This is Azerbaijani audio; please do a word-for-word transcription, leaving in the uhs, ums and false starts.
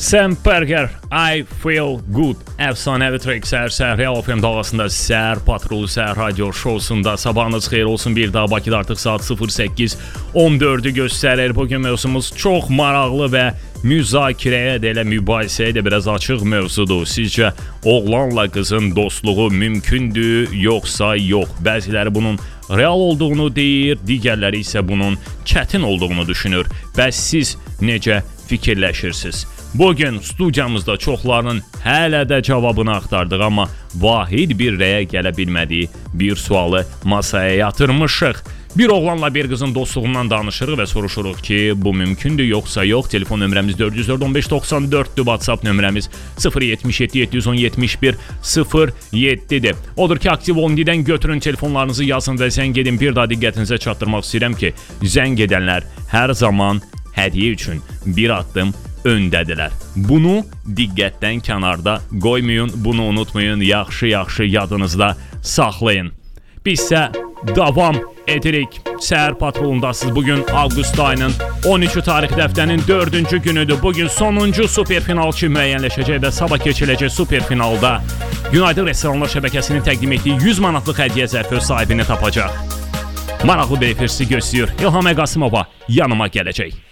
Sam Berger, I Feel Good. Əfsanəvi trek səhər-səhər Real F M dalğasında Səhər Patrolu Səhər Radio şousunda sabahınız xeyir olsun. Bir daha Bakıda artıq saat sıfır səkkiz on dördü göstərir. Bugün mövzumuz çox maraqlı və müzakirəyə də elə mübahisəyə də biraz açıq mövzudur. Sizcə oğlanla qızın dostluğu mümkündür, yoxsa yox? Bəziləri bunun real olduğunu deyir, digərləri isə bunun çətin olduğunu düşünür. Bəs siz necə fikirləşirsiniz? Bugün studiyamızda çoxlarının hələ də cavabını axtardıq, amma vahid bir rəyə gələ bilmədiyi bir sualı masaya yatırmışıq. Bir oğlanla bir qızın dostluğundan danışırıq və soruşuruq ki, bu mümkündür yoxsa yox? Telefon nömrəmiz dörd yüz dörd on beş doxsan dörddür, WhatsApp nömrəmiz sıfır yetmiş yeddi yeddi yüz on yetmiş bir sıfır yeddidir. Odur ki, aktiv on ikidən götürün telefonlarınızı, yazın və zəng edin. Bir daha diqqətinizə çatdırmaq istəyirəm ki, zəng edənlər hər zaman hədiyyə üçün bir addım öndədilər. Bunu diqqətdən kənarda qoymayın, bunu unutmayın, yaxşı-yaxşı yadınızda saxlayın. Biz isə davam edirik. Səhər Patrolundasınız. Bugün avqust ayının on üçü tarixli həftənin dördüncü günüdür. Bugün sonuncu superfinal kimi müəyyənləşəcək və sabah keçiləcək superfinalda Günaydın Restoranlar şəbəkəsinin təqdim etdiyi yüz manatlıq hədiyyə zərfi öz sahibini tapacaq. Maraqlı bir efir sizi gözləyir. İlham Əqasımova yanıma gələcək.